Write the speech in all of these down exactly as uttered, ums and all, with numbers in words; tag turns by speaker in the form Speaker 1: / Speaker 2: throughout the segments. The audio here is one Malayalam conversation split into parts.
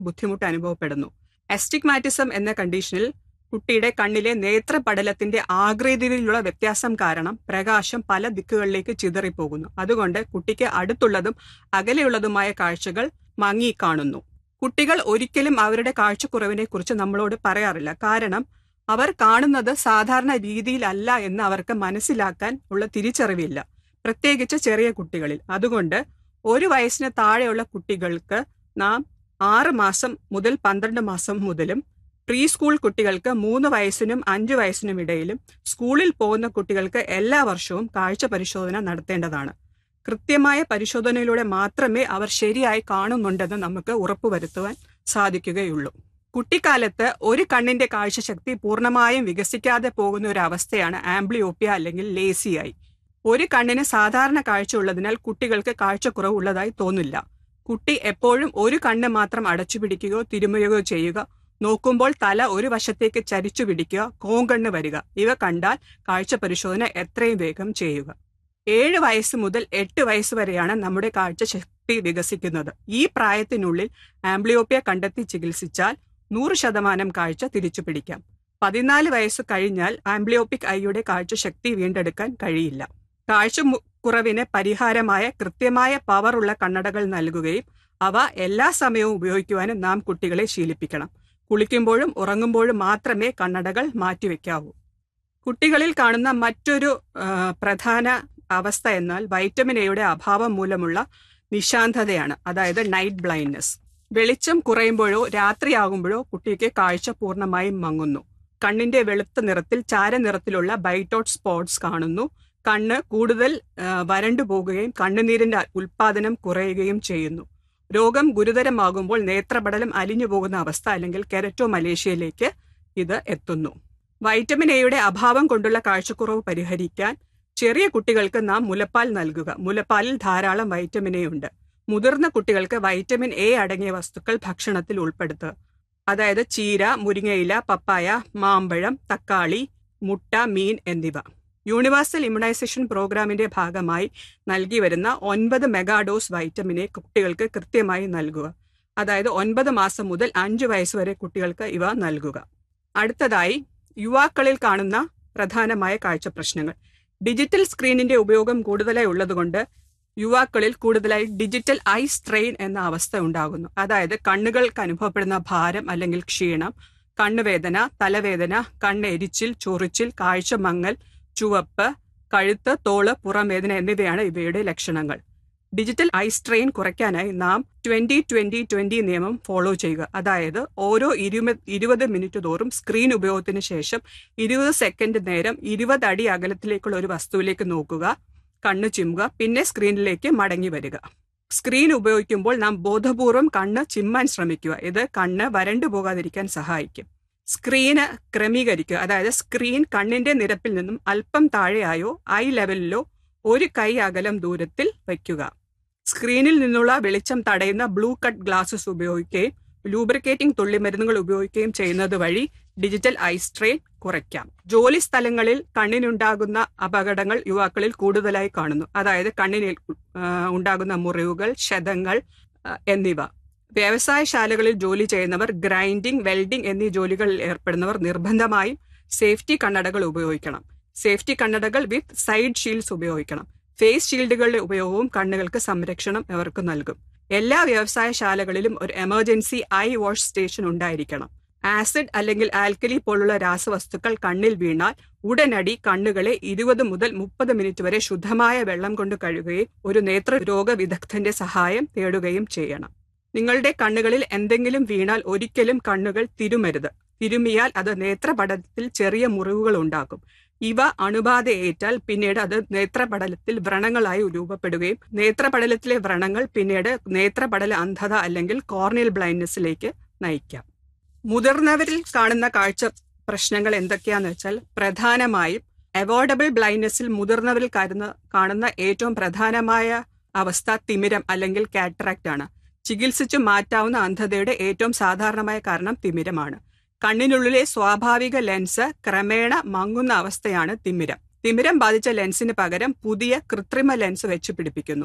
Speaker 1: ബുദ്ധിമുട്ട് അനുഭവപ്പെടുന്നു. അസ്റ്റിഗ്മാറ്റിസം എന്ന കണ്ടീഷനിൽ കുട്ടിയുടെ കണ്ണിലെ നേത്രപടലത്തിന്റെ ആകൃതിയിലുള്ള വ്യത്യാസം കാരണം പ്രകാശം പല ദിക്കുകളിലേക്ക് ചിതറിപ്പോകുന്നു. അതുകൊണ്ട് കുട്ടിക്ക് അടുത്തുള്ളതും അകലെയുള്ളതുമായ കാഴ്ചകൾ മങ്ങിക്കാണുന്നു. കുട്ടികൾ ഒരിക്കലും അവരുടെ കാഴ്ചക്കുറവിനെ കുറിച്ച് നമ്മളോട് പറയാറില്ല. കാരണം അവർ കാണുന്നത് സാധാരണ രീതിയിലല്ല എന്ന് അവർക്ക് മനസ്സിലാക്കാൻ ഉള്ള തിരിച്ചറിവില്ല, പ്രത്യേകിച്ച് ചെറിയ കുട്ടികളിൽ. അതുകൊണ്ട് ഒരു വയസ്സിന് താഴെയുള്ള കുട്ടികൾക്ക് നാം ആറ് മാസം മുതൽ പന്ത്രണ്ട് മാസം മുതലും, പ്രീ സ്കൂൾ കുട്ടികൾക്ക് മൂന്ന് വയസ്സിനും അഞ്ചു വയസ്സിനും ഇടയിലും, സ്കൂളിൽ പോകുന്ന കുട്ടികൾക്ക് എല്ലാ വർഷവും കാഴ്ച പരിശോധന നടത്തേണ്ടതാണ്. കൃത്യമായ പരിശോധനയിലൂടെ മാത്രമേ അവർ ശരിയായി കാണുന്നുണ്ടെന്ന് നമുക്ക് ഉറപ്പുവരുത്തുവാൻ സാധിക്കുകയുള്ളൂ. കുട്ടിക്കാലത്ത് ഒരു കണ്ണിന്റെ കാഴ്ചശക്തി പൂർണ്ണമായും വികസിക്കാതെ പോകുന്ന ഒരു അവസ്ഥയാണ് ആംബ്ലിയോപ്പിയ അല്ലെങ്കിൽ ലേസി ഐ. ഒരു കണ്ണിന് സാധാരണ കാഴ്ച ഉള്ളതിനാൽ കുട്ടികൾക്ക് കാഴ്ചക്കുറവ് ഉള്ളതായി തോന്നില്ല. കുട്ടി എപ്പോഴും ഒരു കണ്ണ് മാത്രം അടച്ചു പിടിക്കുകയോ തിരുമുകയോ ചെയ്യുക, നോക്കുമ്പോൾ തല ഒരു വശത്തേക്ക് ചരിച്ചു പിടിക്കുക, കോങ്കണ്ണ് വരിക, ഇവ കണ്ടാൽ കാഴ്ച പരിശോധന എത്രയും വേഗം ചെയ്യുക. ഏഴ് വയസ്സ് മുതൽ എട്ട് വയസ്സ് വരെയാണ് നമ്മുടെ കാഴ്ചശക്തി വികസിക്കുന്നത്. ഈ പ്രായത്തിനുള്ളിൽ ആംബ്ലിയോപ്പിയ കണ്ടെത്തി ചികിത്സിച്ചാൽ നൂറ് ശതമാനം കാഴ്ച തിരിച്ചു പിടിക്കാം. പതിനാല് വയസ്സ് കഴിഞ്ഞാൽ ആംബ്ലിയോപ്പിക് ഐയുടെ കാഴ്ചശക്തി വീണ്ടെടുക്കാൻ കഴിയില്ല. കാഴ്ച കുറവിന് പരിഹാരമായ കൃത്യമായ പവർ ഉള്ള കണ്ണടകൾ നൽകുകയും അവ എല്ലാ സമയവും ഉപയോഗിക്കുവാനും നാം കുട്ടികളെ ശീലിപ്പിക്കണം. കുളിക്കുമ്പോഴും ഉറങ്ങുമ്പോഴും മാത്രമേ കണ്ണടകൾ മാറ്റിവെക്കാവൂ. കുട്ടികളിൽ കാണുന്ന മറ്റൊരു പ്രധാന അവസ്ഥ എന്നാൽ വൈറ്റമിൻ എയുടെ അഭാവം മൂലമുള്ള നിശാന്തതയാണ്, അതായത് നൈറ്റ് ബ്ലൈൻഡ്നെസ്. വെളിച്ചം കുറയുമ്പോഴോ രാത്രിയാകുമ്പോഴോ കുട്ടിക്ക് കാഴ്ച പൂർണ്ണമായും മങ്ങുന്നു. കണ്ണിന്റെ വെളുത്ത നിറത്തിൽ ചാരനിറത്തിലുള്ള ബൈറ്റോട്ട് സ്പോട്സ് കാണുന്നു. കണ്ണ് കൂടുതൽ വരണ്ടു പോകുകയും കണ്ണുനീരിന്റെ ഉൽപാദനം കുറയുകയും ചെയ്യുന്നു. രോഗം ഗുരുതരമാകുമ്പോൾ നേത്രപടലം അലിഞ്ഞു പോകുന്ന അവസ്ഥ അല്ലെങ്കിൽ കെരറ്റോമലേഷ്യയിലേക്ക് ഇത് എത്തുന്നു. വൈറ്റമിൻ എയുടെ അഭാവം കൊണ്ടുള്ള കാഴ്ചക്കുറവ് പരിഹരിക്കാൻ ചെറിയ കുട്ടികൾക്ക് നാം മുലപ്പാൽ നൽകുക. മുലപ്പാലിൽ ധാരാളം വൈറ്റമിൻ എ ഉണ്ട്. മുതിർന്ന കുട്ടികൾക്ക് വൈറ്റമിൻ എ അടങ്ങിയ വസ്തുക്കൾ ഭക്ഷണത്തിൽ ഉൾപ്പെടുത്തുക. അതായത് ചീര, മുരിങ്ങയില, പപ്പായ, മാമ്പഴം, തക്കാളി, മുട്ട, മീൻ എന്നിവ. യൂണിവേഴ്സൽ ഇമ്മ്യൂണൈസേഷൻ പ്രോഗ്രാമിന്റെ ഭാഗമായി നൽകി വരുന്ന ഒൻപത് മെഗാഡോസ് വൈറ്റമിൻ എ കുട്ടികൾക്ക് കൃത്യമായി നൽകുക. അതായത് ഒൻപത് മാസം മുതൽ അഞ്ചു വയസ്സ് വരെ കുട്ടികൾക്ക് ഇവ നൽകുക. അടുത്തതായി യുവാക്കളിൽ കാണുന്ന പ്രധാനമായ കാഴ്ച പ്രശ്നങ്ങൾ. ഡിജിറ്റൽ സ്ക്രീനിന്റെ ഉപയോഗം കൂടുതലായി ഉള്ളതുകൊണ്ട് യുവാക്കളിൽ കൂടുതലായി ഡിജിറ്റൽ ഐ സ്ട്രെയിൻ എന്ന അവസ്ഥ ഉണ്ടാകുന്നു. അതായത് കണ്ണുകൾക്ക് അനുഭവപ്പെടുന്ന ഭാരം അല്ലെങ്കിൽ ക്ഷീണം, കണ്ണുവേദന, തലവേദന, കണ്ണെരിച്ചിൽ, ചൊറിച്ചിൽ, കാഴ്ച മങ്ങൽ, ചുവപ്പ്, കഴുത്ത്, തോള്, പുറംവേദന എന്നിവയാണ് ഇവയുടെ ലക്ഷണങ്ങൾ. ഡിജിറ്റൽ ഐ സ്ട്രെയിൻ കുറയ്ക്കാനായി നാം ട്വന്റി ട്വന്റി ട്വന്റി നിയമം ഫോളോ ചെയ്യുക. അതായത് ഓരോ ഇരുപത് മിനിറ്റ് തോറും സ്ക്രീൻ ഉപയോഗത്തിന് ശേഷം ഇരുപത് സെക്കൻഡ് നേരം ഇരുപത് അടി അകലത്തിലേക്കുള്ള ഒരു വസ്തുവിലേക്ക് നോക്കുക, കണ്ണ് ചിമ്മുക, പിന്നെ സ്ക്രീനിലേക്ക് മടങ്ങി വരിക. സ്ക്രീൻ ഉപയോഗിക്കുമ്പോൾ നാം ബോധപൂർവം കണ്ണ് ചിമ്മാൻ ശ്രമിക്കുക. ഇത് കണ്ണ് വരണ്ടു പോകാതിരിക്കാൻ സഹായിക്കും. സ്ക്രീന് ക്രമീകരിക്കുക. അതായത് സ്ക്രീൻ കണ്ണിന്റെ നിരപ്പിൽ നിന്നും അല്പം താഴെയായോ ഐ ലെവലിലോ ഒരു കൈ അകലം ദൂരത്തിൽ വയ്ക്കുക. സ്ക്രീനിൽ നിന്നുള്ള വെളിച്ചം തടയുന്ന ബ്ലൂ കട്ട് ഗ്ലാസസ് ഉപയോഗിക്കുകയും ലൂബ്രിക്കേറ്റിംഗ് തുള്ളിമരുന്നുകൾ ഉപയോഗിക്കുകയും ചെയ്യുന്നത് വഴി ഡിജിറ്റൽ ഐ സ്ട്രെയിൻ കുറയ്ക്കാം. ജോലി സ്ഥലങ്ങളിൽ കണ്ണിനുണ്ടാകുന്ന അപകടങ്ങൾ യുവാക്കളിൽ കൂടുതലായി കാണുന്നു. അതായത് കണ്ണിന് ഉണ്ടാകുന്ന മുറിവുകൾ, ക്ഷതങ്ങൾ എന്നിവ. വ്യവസായശാലകളിൽ ജോലി ചെയ്യുന്നവർ, ഗ്രൈൻഡിംഗ്, വെൽഡിംഗ് എന്നീ ജോലികളിൽ ഏർപ്പെടുന്നവർ നിർബന്ധമായും സേഫ്റ്റി കണ്ണടകൾ ഉപയോഗിക്കണം. സേഫ്റ്റി കണ്ണടകൾ വിത്ത് സൈഡ് ഷീൽഡ്സ് ഉപയോഗിക്കണം. ഫേസ് ഷീൽഡുകളുടെ ഉപയോഗവും കണ്ണുകൾക്ക് സംരക്ഷണം അവർക്ക് നൽകും. എല്ലാ വ്യവസായശാലകളിലും ഒരു എമർജൻസി ഐ വാഷ് സ്റ്റേഷൻ ഉണ്ടായിരിക്കണം. ആസിഡ് അല്ലെങ്കിൽ ആൽക്കലി പോലുള്ള രാസവസ്തുക്കൾ കണ്ണിൽ വീണാൽ ഉടനടി കണ്ണുകളെ ഇരുപത് മുതൽ മുപ്പത് മിനിറ്റ് വരെ ശുദ്ധമായ വെള്ളം കൊണ്ട് കഴുകുകയും ഒരു നേത്രരോഗ വിദഗ്ധന്റെ സഹായം തേടുകയും ചെയ്യണം. നിങ്ങളുടെ കണ്ണുകളിൽ എന്തെങ്കിലും വീണാൽ ഒരിക്കലും കണ്ണുകൾ തിരുമരുത്. തിരുമിയാൽ അത് നേത്രപടലത്തിൽ ചെറിയ മുറിവുകൾ ഉണ്ടാക്കും. ഇവ അണുബാധ ഏറ്റാൽ പിന്നീട് അത് നേത്രപടലത്തിൽ വ്രണങ്ങളായി രൂപപ്പെടുകയും നേത്രപടലത്തിലെ വ്രണങ്ങൾ പിന്നീട് നേത്രപടല അന്ധത അല്ലെങ്കിൽ കോർണിയൽ ബ്ലൈൻഡ്നെസ്സിലേക്ക് നയിക്കാം. മുതിർന്നവരിൽ കാണുന്ന കാഴ്ച പ്രശ്നങ്ങൾ എന്തൊക്കെയാന്ന് വെച്ചാൽ പ്രധാനമായും അവോയ്ഡബിൾ ബ്ലൈൻഡ്നെസ്സിൽ മുതിർന്നവരിൽ കാണുന്ന കാണുന്ന ഏറ്റവും പ്രധാനമായ അവസ്ഥ തിമിരം അല്ലെങ്കിൽ കാറ്ററാക്റ്റ് ആണ്. ചികിത്സിച്ചു മാറ്റാവുന്ന അന്ധതയുടെ ഏറ്റവും സാധാരണമായ കാരണം തിമിരമാണ്. കണ്ണിനുള്ളിലെ സ്വാഭാവിക ലെൻസ് ക്രമേണ മങ്ങുന്ന അവസ്ഥയാണ് തിമിരം. തിമിരം ബാധിച്ച ലെൻസിന് പകരം പുതിയ കൃത്രിമ ലെൻസ് വെച്ച് പിടിപ്പിക്കുന്നു.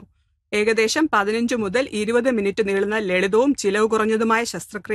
Speaker 1: ഏകദേശം പതിനഞ്ച് മുതൽ ഇരുപത് മിനിറ്റ് നീളുന്ന ലളിതവും ചിലവ് കുറഞ്ഞതുമായ ശസ്ത്രക്രിയ